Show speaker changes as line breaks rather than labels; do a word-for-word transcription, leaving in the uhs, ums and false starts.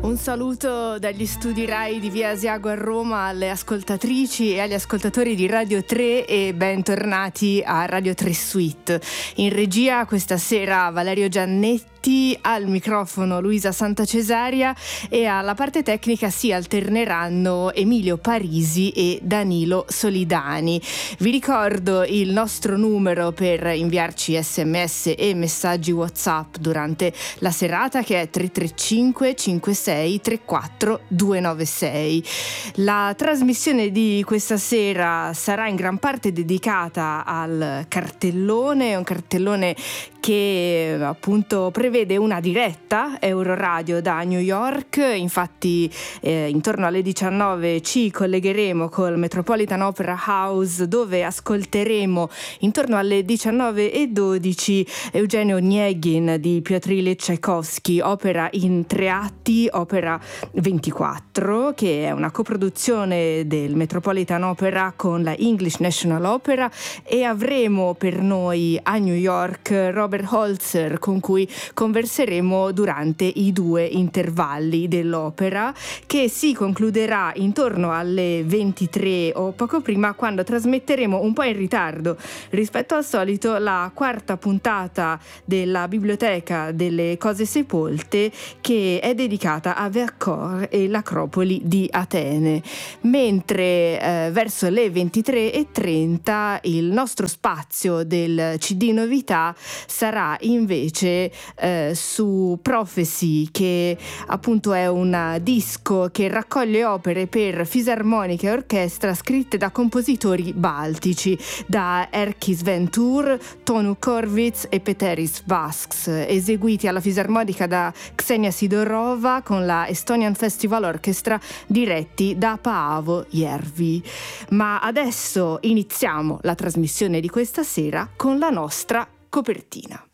Un saluto dagli studi Rai di Via Asiago a Roma alle ascoltatrici e agli ascoltatori di Radio tre e bentornati a Radio tre Suite. In regia questa sera Valerio Giannetti, al microfono Luisa Santacesaria e alla parte tecnica si alterneranno Emilio Parisi e Danilo Solidani. Vi ricordo il nostro numero per inviarci sms e messaggi WhatsApp durante la serata, che è tre tre cinque cinque sei tre quattro due nove sei. La trasmissione di questa sera sarà in gran parte dedicata al cartellone, un cartellone che appunto prevede una diretta Euroradio da New York. Infatti eh, intorno alle diciannove ci collegheremo col Metropolitan Opera House, dove ascolteremo intorno alle diciannove e dodici Eugenio Onegin di Piotr Ilyich Tchaikovsky, opera in tre atti, opera ventiquattro, che è una coproduzione del Metropolitan Opera con la English National Opera, e avremo per noi a New York Robert Holzer, con cui converseremo durante i due intervalli dell'opera, che si concluderà intorno alle ventitré o poco prima, quando trasmetteremo un po' in ritardo rispetto al solito la quarta puntata della Biblioteca delle Cose Sepolte, che è dedicata a Vercors e l'Acropoli di Atene, mentre eh, verso le ventitré e trenta il nostro spazio del C D Novità sarà invece eh, su Prophecy, che appunto è un disco che raccoglie opere per fisarmonica e orchestra scritte da compositori baltici, da Erkki Sventur, Tonu Korvits e Peteris Vasks, eseguiti alla fisarmonica da Ksenia Sidorova con la Estonian Festival Orchestra, diretti da Paavo Järvi. Ma adesso iniziamo la trasmissione di questa sera con la nostra copertina.